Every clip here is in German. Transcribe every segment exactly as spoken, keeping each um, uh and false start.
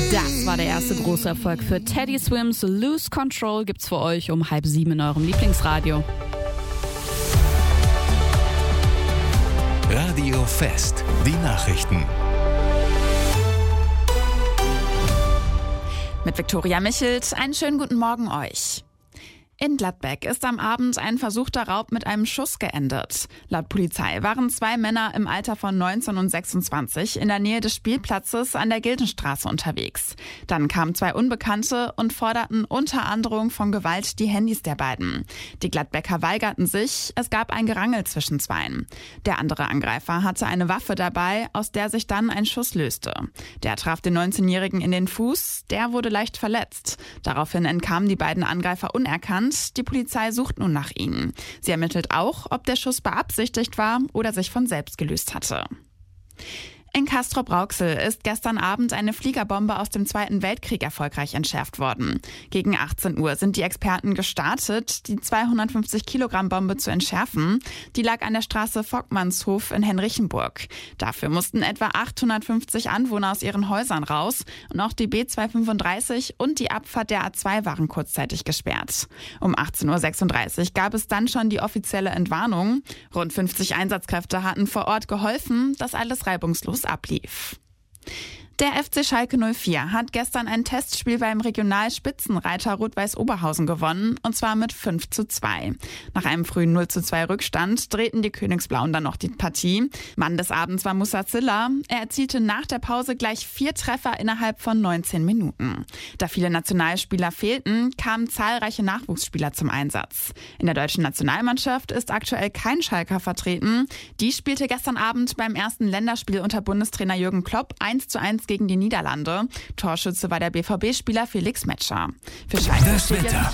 Das war der erste große Erfolg für Teddy Swims. Lose Control gibt's für euch um halb sieben in eurem Lieblingsradio. Radio Fest, die Nachrichten. Mit Viktoria Michelt, einen schönen guten Morgen euch. In Gladbeck ist am Abend ein versuchter Raub mit einem Schuss geendet. Laut Polizei waren zwei Männer im Alter von neunzehn und sechsundzwanzig in der Nähe des Spielplatzes an der Gildenstraße unterwegs. Dann kamen zwei Unbekannte und forderten unter Androhung von Gewalt die Handys der beiden. Die Gladbecker weigerten sich, es gab ein Gerangel zwischen zweien. Der andere Angreifer hatte eine Waffe dabei, aus der sich dann ein Schuss löste. Der traf den neunzehnjährigen in den Fuß, der wurde leicht verletzt. Daraufhin entkamen die beiden Angreifer unerkannt. Die Polizei sucht nun nach ihnen. Sie ermittelt auch, ob der Schuss beabsichtigt war oder sich von selbst gelöst hatte. In Castrop-Rauxel ist gestern Abend eine Fliegerbombe aus dem Zweiten Weltkrieg erfolgreich entschärft worden. Gegen achtzehn Uhr sind die Experten gestartet, die zweihundertfünfzig Kilogramm Bombe zu entschärfen. Die lag an der Straße Vockmannshof in Henrichenburg. Dafür mussten etwa achthundertfünfzig Anwohner aus ihren Häusern raus und auch die B zweihundertfünfunddreißig und die Abfahrt der A zwei waren kurzzeitig gesperrt. Um achtzehn Uhr sechsunddreißig gab es dann schon die offizielle Entwarnung. Rund fünfzig Einsatzkräfte hatten vor Ort geholfen, dass alles reibungslos ablief. Der F C Schalke null vier hat gestern ein Testspiel beim Regionalspitzenreiter Rot-Weiß Oberhausen gewonnen, und zwar mit fünf zu zwei. Nach einem frühen null zu zwei Rückstand drehten die Königsblauen dann noch die Partie. Mann des Abends war Musa Ziller. Er erzielte nach der Pause gleich vier Treffer innerhalb von neunzehn Minuten. Da viele Nationalspieler fehlten, kamen zahlreiche Nachwuchsspieler zum Einsatz. In der deutschen Nationalmannschaft ist aktuell kein Schalker vertreten. Die spielte gestern Abend beim ersten Länderspiel unter Bundestrainer Jürgen Klopp eins zu eins gegen die Niederlande. Torschütze war der B V B-Spieler Felix Metscher. Für Schalke Das Wetter.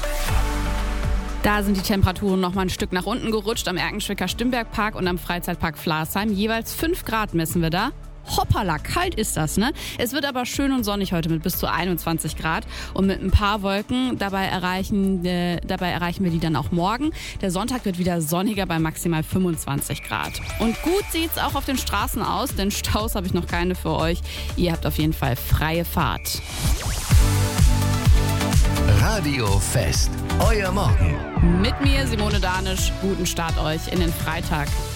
Da sind die Temperaturen noch mal ein Stück nach unten gerutscht. Am Erkenschwicker Stimmbergpark und am Freizeitpark Flarsheim. Jeweils fünf Grad messen wir da. Hoppala, kalt ist das, ne? Es wird aber schön und sonnig heute mit bis zu einundzwanzig Grad und mit ein paar Wolken. Dabei erreichen, äh, dabei erreichen wir die dann auch morgen. Der Sonntag wird wieder sonniger bei maximal fünfundzwanzig Grad. Und gut sieht's auch auf den Straßen aus, denn Staus habe ich noch keine für euch. Ihr habt auf jeden Fall freie Fahrt. Radio Fest, euer Morgen. Mit mir, Simone Danisch. Guten Start euch in den Freitag.